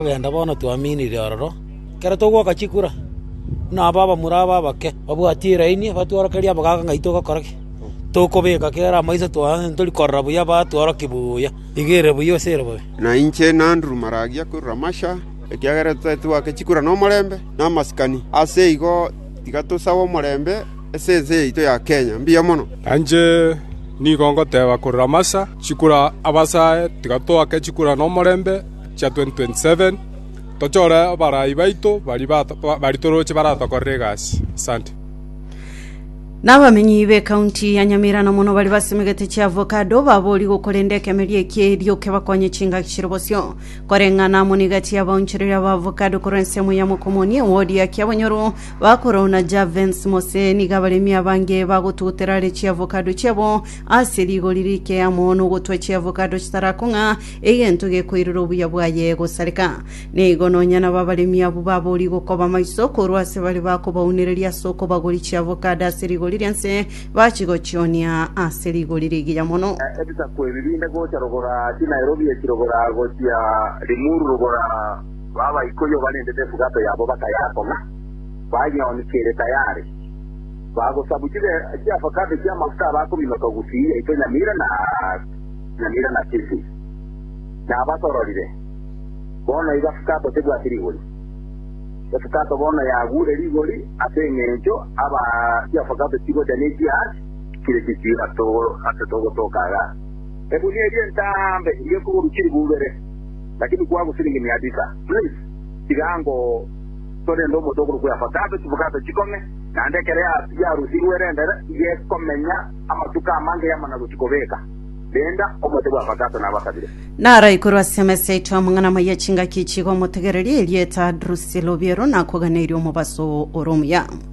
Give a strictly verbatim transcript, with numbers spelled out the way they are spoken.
Genda bono tuamini ryororo kera tugwoka chikura na baba muraba bake babwatira ini batworokeria bagaga ngaito gakoraki tukubika kera maisa twa ntuli korra buya batworo kibuya igere buyo sere boy na inche nandru maragia ku ramasha ekiagera twa kechikura no morembe na maskani ase igo tigato sawo morembe ese ito ya Kenya mbia mono anje ni gongo tewa ku ramasa chikura abasa tigato akechikura no morembe cha twenty twenty-seven tochora bara ibaito bari bata bari toroche barata korregasi asante N'abamenyi be county ya Nyamira na muno bali basemegete cha avocado baboli gukorendeke merie kierio kebakonye chinga kishirobosyo korengana munigati ya baunchirira ba avocado korensemu ya mukomoni wodi ya kyabonyoro bakorona Javens Mose ni gabalemi abange bagututerare chi avocado chebo asiri golirike ya mono gutwe chi avocado chitarakunga eyentuge kwiriro buya bwaye gusarika ne gononya na babalemi abo baboli gukoba maisoko rwase bali bakoba unireria soko bagoli chi avocado asiri Lirianse bachigo chionia aseri golirigi ya mono ebisa kwebibinde go charogora ti Nairobi ya kirogora go tia rimuru rogora baba ikoyo balende de fugato ya boba kayako na banya onikere tayari bago sabujile ya fakade ya mafuta bako binoto gusiya ito Nyamira na Nyamira na Kisi na batororire bona iba fukato tegwa tirigoli Fakato bona ya gure rigoli atengenjo aba ya fakato tigo de negia kile kiti ato ato to kaga ebu ni eri ntambe yeko urukiri bubere lakini kwa gusiringi ni adika please tigango tore ndo moto ku ya fakato fakato chikome na ndekere ya rusiwe rendera ye komenya amatuka amange ya mana gutikobeka Benda omotebwa fakato na bakabire Nara ikurwa semese itwa mungana mayachinga kichigo motegereri elieta drusilo biero na koganeri omubaso oromya